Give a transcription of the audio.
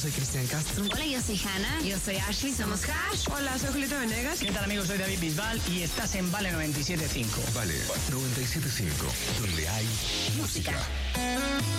soy Cristian Castro. Hola, yo soy Hannah. Yo soy Ashley, somos Hash. Hola, soy Julieta Venegas. ¿Qué tal, amigos? Soy David Bisbal y estás en Vale 97.5. Vale 97.5, donde hay música.